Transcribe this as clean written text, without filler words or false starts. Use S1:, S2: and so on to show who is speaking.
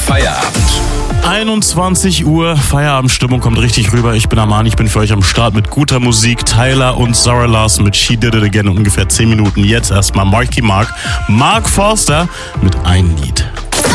S1: Feierabend.
S2: 21 Uhr, Feierabendstimmung kommt richtig rüber. Ich bin Armani, ich bin für euch am Start mit guter Musik. Tyler und Zara Larsson mit She Did It Again in ungefähr 10 Minuten. Jetzt erstmal Marky Mark, Mark Forster mit Ein Lied.